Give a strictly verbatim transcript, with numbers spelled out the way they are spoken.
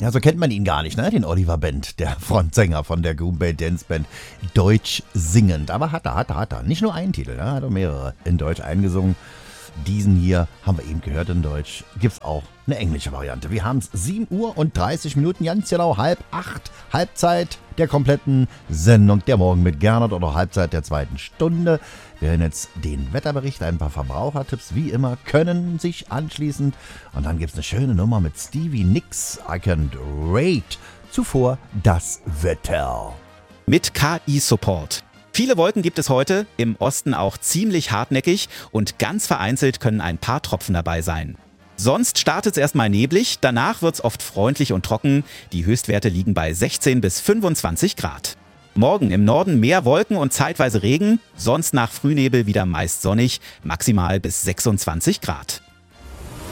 Ja, so kennt man ihn gar nicht, ne? Den Oliver Bend, der Frontsänger von der Goombay Dance Band, deutsch singend. Aber hat er, hat er, hat er. Nicht nur einen Titel, ne? Hat er mehrere in Deutsch eingesungen. Diesen hier haben wir eben gehört in Deutsch. Gibt's auch eine englische Variante. Wir haben es sieben Uhr und dreißig Minuten, ganz genau halb acht. Halbzeit der kompletten Sendung der Morgen mit Gernot oder Halbzeit der zweiten Stunde. Wir hören jetzt den Wetterbericht, ein paar Verbrauchertipps, wie immer, können sich anschließend. Und dann gibt's eine schöne Nummer mit Stevie Nicks, I Can't Wait. Zuvor das Wetter. Mit K I-Support. Viele Wolken gibt es heute, im Osten auch ziemlich hartnäckig und ganz vereinzelt können ein paar Tropfen dabei sein. Sonst startet es erstmal neblig, danach wird es oft freundlich und trocken. Die Höchstwerte liegen bei sechzehn bis fünfundzwanzig Grad. Morgen im Norden mehr Wolken und zeitweise Regen, sonst nach Frühnebel wieder meist sonnig, maximal bis sechsundzwanzig Grad.